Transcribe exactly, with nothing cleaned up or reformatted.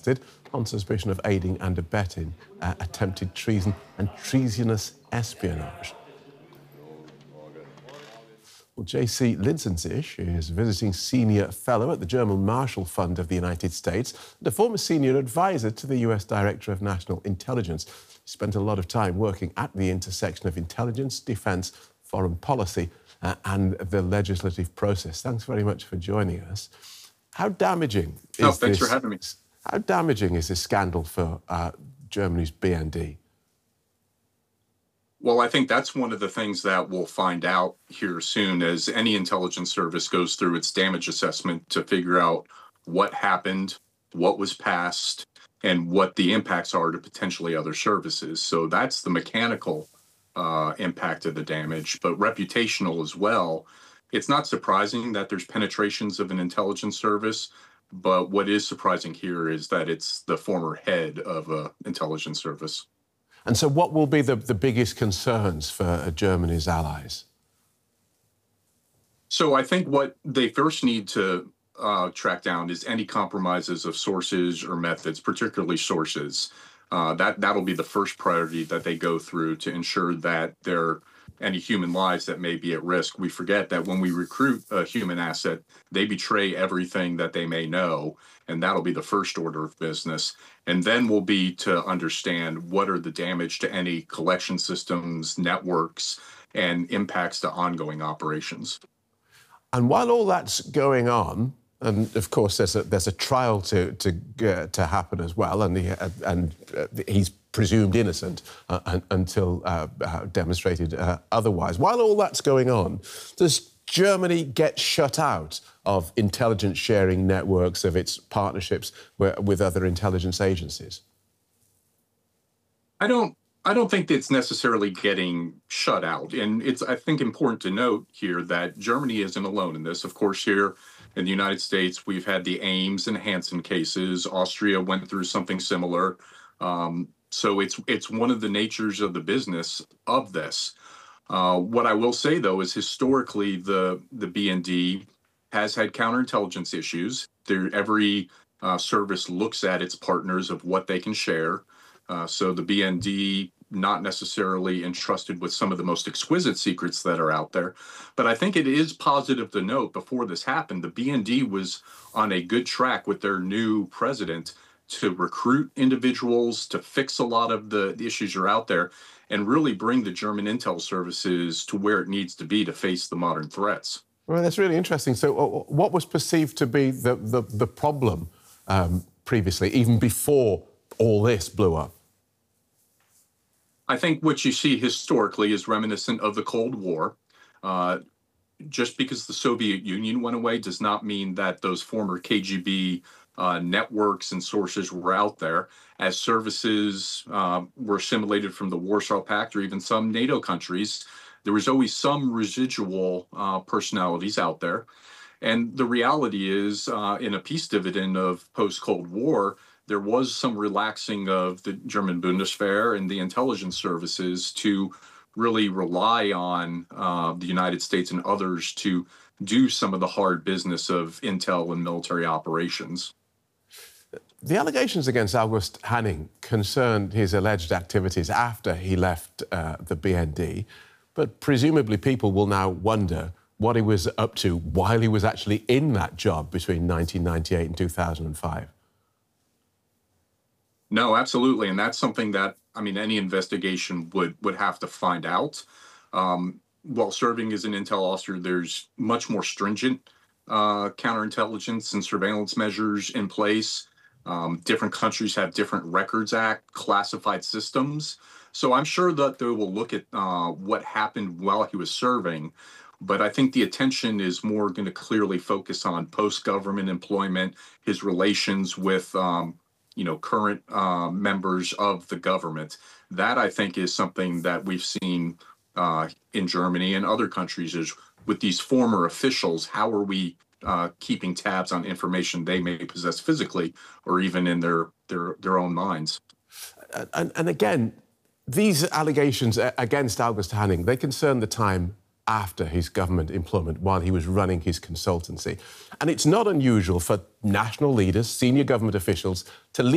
arrested on suspicion of aiding and abetting uh, attempted treason and treasonous espionage. Well, J C Lidzenzisch is visiting senior fellow at the German Marshall Fund of the United States and a former senior advisor to the U S Director of National Intelligence. He spent a lot of time working at the intersection of intelligence, defence, foreign policy uh, and the legislative process. Thanks very much for joining us. How damaging is oh, thanks this, for having me. How damaging is this scandal for uh, Germany's B N D? Well, I think that's one of the things that we'll find out here soon as any intelligence service goes through its damage assessment to figure out what happened, what was passed, and what the impacts are to potentially other services. So that's the mechanical uh, impact of the damage, but reputational as well. It's not surprising that there's penetrations of an intelligence service, but what is surprising here is that it's the former head of an intelligence service. And so what will be the, the biggest concerns for uh, Germany's allies? So I think what they first need to uh, track down is any compromises of sources or methods, particularly sources. Uh, that, that'll be the first priority that they go through to ensure that there are any human lives that may be at risk. We forget that when we recruit a human asset, they betray everything that they may know, and that'll be the first order of business. And then will be to understand what are the damage to any collection systems, networks, and impacts to ongoing operations. And while all that's going on, and of course there's a, there's a trial to to uh, to happen as well, and he, uh, and uh, he's presumed innocent uh, un, until uh, uh, demonstrated uh, otherwise. While all that's going on, does Germany get shut out of intelligence sharing networks, of its partnerships with other intelligence agencies? I don't. I don't think it's necessarily getting shut out. And it's, I think, important to note here that Germany isn't alone in this. Of course, here in the United States, we've had the Ames and Hansen cases. Austria went through something similar. Um, so it's it's one of the natures of the business of this. Uh, what I will say, though, is historically the, the B N D has had counterintelligence issues. There, every uh, service looks at its partners of what they can share. Uh, so the B N D not necessarily entrusted with some of the most exquisite secrets that are out there. But I think it is positive to note before this happened, the B N D was on a good track with their new president to recruit individuals, to fix a lot of the, the issues that are out there, and really bring the German intel services to where it needs to be to face the modern threats. Well, that's really interesting. So uh, what was perceived to be the, the, the problem um, previously, even before all this blew up? I think what you see historically is reminiscent of the Cold War. Uh, just because the Soviet Union went away does not mean that those former K G B uh, networks and sources were out there. As services uh, were assimilated from the Warsaw Pact or even some NATO countries, there was always some residual uh, personalities out there. And the reality is, uh, in a peace dividend of post-Cold War, there was some relaxing of the German Bundeswehr and the intelligence services to really rely on uh, the United States and others to do some of the hard business of intel and military operations. The allegations against August Hanning concerned his alleged activities after he left uh, the B N D, but presumably people will now wonder what he was up to while he was actually in that job between nineteen ninety-eight and two thousand five. No, absolutely. And that's something that, I mean, any investigation would, would have to find out. Um, while serving as an intel officer, there's much more stringent uh, counterintelligence and surveillance measures in place. Um, different countries have different Records Act classified systems. So I'm sure that they will look at uh, what happened while he was serving. But I think the attention is more going to clearly focus on post-government employment, his relations with um, you know, current uh, members of the government. That, I think, is something that we've seen uh, in Germany and other countries is with these former officials, how are we uh, keeping tabs on information they may possess physically or even in their, their, their own minds? And, and again, these allegations against August Hanning, they concern the time after his government employment while he was running his consultancy. And it's not unusual for national leaders, senior government officials, to leave